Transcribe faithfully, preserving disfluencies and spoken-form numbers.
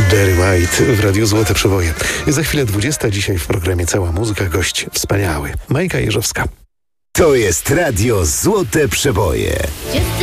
Barry White w Radiu Złote Przeboje. Za chwilę dwudziesta, dzisiaj w programie Cała Muzyka, gość wspaniały, Majka Jeżowska. To jest Radio Złote Przeboje.